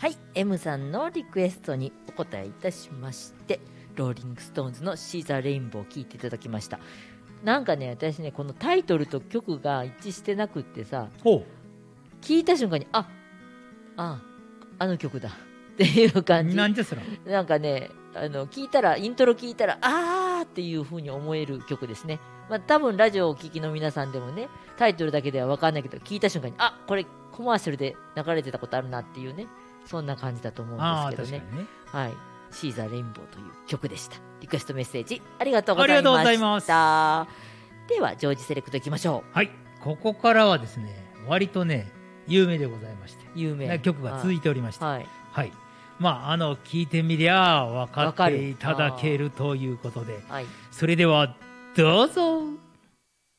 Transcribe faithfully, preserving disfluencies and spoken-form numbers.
はい、M さんのリクエストにお答えいたしまして、ローリングストーンズのシーザーレインボーを聴いていただきました。なんかね、私ね、このタイトルと曲が一致してなくってさ、聞いた瞬間にあああの曲だっていう感じ。 なんですらなんかね、あの聞いたらイントロ聞いたらあーっていう風に思える曲ですね。まあ、多分ラジオをお聞きの皆さんでもね、タイトルだけでは分かんないけど、聞いた瞬間にあこれコマーシャルで流れてたことあるなっていうね、そんな感じだと思うんですけど ね, ね、はい、シーザーレインボーという曲でした。リクエストメッセージありがとうございました。ではジョージセレクトいきましょう。 はい、ここからはですね、割とね有名でございまして、 有名な曲が続いておりまして、 はい、 はい、まああの聞いてみりゃ分かっていただけるということで、はい、それではどうぞ。